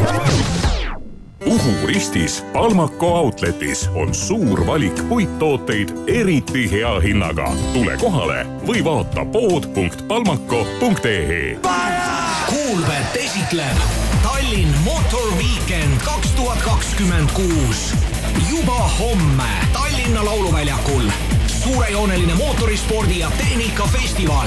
Uhu ristis Palmako Outletis on suur valik puittooteid eriti hea hinnaga. Tule kohale või vaata pood.palmako.ee. Kuulbet esitleb Tallinn Motor Weekend 2026. Juba homme Tallinna lauluväljakul. Suurejooneline mootorispordi ja tehnikafestival.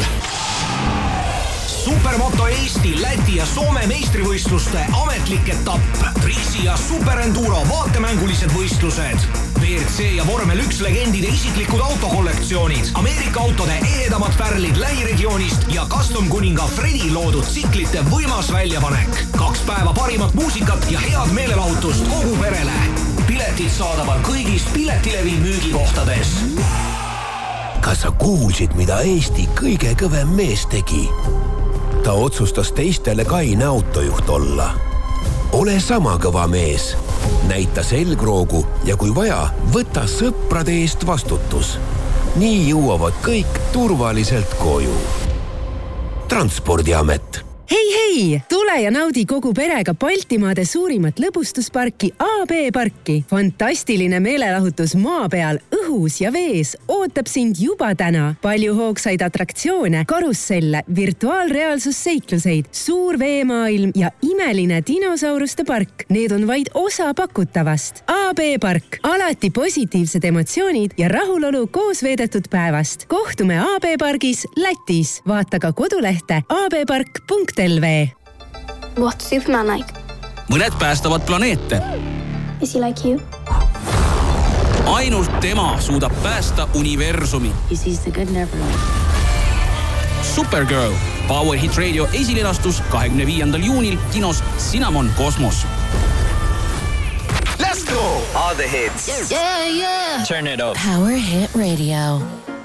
Supermoto Eesti, Läti ja Soome meistrivõistluste ametlik etapp. Trisi ja Superenduro vaatemängulised võistlused. WRC ja Vormel 1 legendide isiklikud autokollektsioonid. Ameerika autode ehedamad pärlid lähiregioonist ja custom kuninga Fredi loodud tsiklite võimas väljapanek. 2 päeva parimat muusikat ja head meelelahutust kogu perele. Piletid saadaval kõigis Piletilevi müügikohtades. Kas sa kuulsid, mida Eesti kõige kõvem mees tegi? Ta otsustas teistele kaine autojuht olla. Ole sama kõva mees. Näita selgroogu ja kui vaja, võta sõprade eest vastutus. Nii jõuavad kõik turvaliselt koju. Transpordiamet. Hei! Tule ja naudi kogu perega Baltimaade suurimat lõbustusparki AB Parki. Fantastiline meelelahutus maa peal, õhus ja vees ootab sind juba täna. Palju hoogsaid atraktsioone, karusselle, virtuaalreaalsusseikluseid, suur veemaailm ja imeline dinosauruste park. Need on vaid osa pakutavast. AB Park. Alati positiivsed emotsioonid ja rahulolu koos veedetud päevast. Kohtume AB Pargis Lätis. Vaata ka kodulehte abpark.lv. What's Superman like? Mõned päästavad planeete. Is he like you? Ainult tema suudab päästa universumi. He sees the good in everyone. Supergirl. Power Hit Radio esilinastus 25. juunil kinos Cinnamon Cosmos. Let's go! All the hits. Yeah. Turn it up. Power Hit Radio.